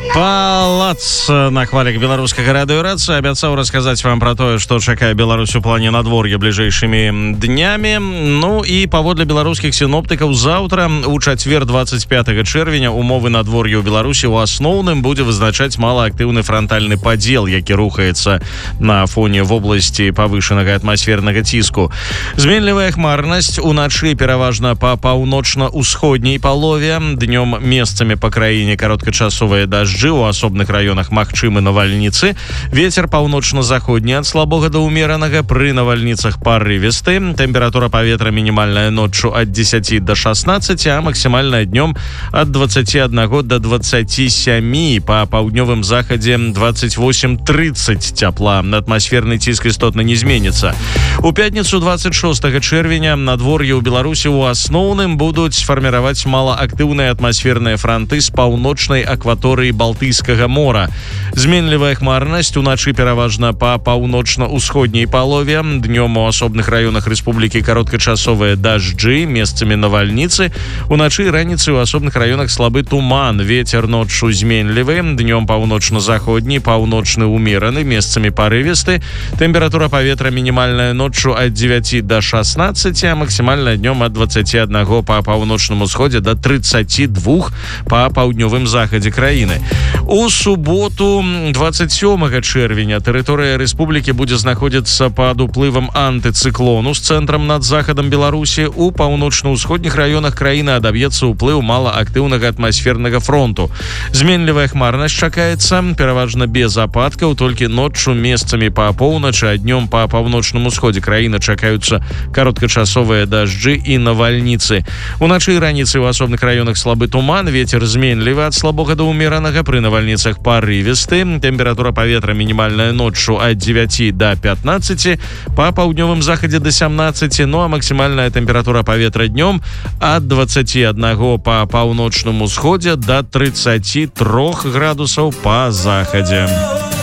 Палац на хвалях беларускага радыёрацыі абяцаў расказаць вам пра тое, што чакае Беларусь у плане надвор'я бліжэйшымі днямі. Ну і паводле беларускіх сіноптыкаў, заўтра у чацвер 25 чэрвеня умовы надвор'я ў Беларусі ў асноўным будзе вызначаць малаактыўны франтальны падзел, які рухаецца на фоне вобласці павышанага атмасфернага ціску. Зменлівая хмарнасць уначы пераважна па паўночна-ўсходняй палове, днём месцамі па краіне кароткачасовыя дажджы, у асобных раёнах магчымы навальніцы. Вецер паўночна-заходні ад слабога да ўмеранага, пры навальніцах парывісты. Тэмпература паветра мінімальная ноччу ад 10 до 16, а максімальная днём ад 21 до 27. Па паўднёвым захадзе 28-30 цяпла. Атмасферны ціск істотна не зменіцца. У пятніцу 26 чэрвеня надвор'е ў Беларусі ў асноўным будуць фарміраваць малаактыўныя атмасферныя франты з паўночнай акваторыі Балтыйскага мора. Зменлівая хмарнасць уначы пераважна па паўночна-ўсходняй палове, днём у асобных раёнах рэспублікі кароткачасовыя дажджы, месцамі навальніцы. Уначы і раніцай у асобных раёнах слабы туман. Вецер ноччу зменлівы, днём паўночна-заходні, паўночны ўмераны, месцамі парывісты. Тэмпература паветра мінімальная ноччу ад 9 до 16, а максімальная днём ад 21 па паўночным усходзе до 32 па паўднёвым захадзе краіны. У суботу 27 чэрвеня тэрыторыя рэспублікі будзе знаходзіцца пад уплывам антыцыклону з цэнтрам над захадам Беларусі. У паўночна-ўсходніх раёнах краіны адаб'ецца ўплыў малаактыўнага атмасфернага фронту. Зменлівая хмарнасць чакаецца, пераважна без ападкаў, толькі ноччу месцамі па поўначы, а днём па паўночным усходзе краіны чакаюцца кароткачасовыя дажджы і навальніцы. Уначы і раніцай у асобных раёнах слабы туман, вецер зменлівы ад слабога да умеранага, пры навальніцах парывісты. Тэмпература паветра мінімальная ноччу ад 9 до 15, па паўднёвым захадзе до 17, ну а максімальная тэмпература паветра днём ад 21 па паўночным усходзе до 33 градусаў па захадзе.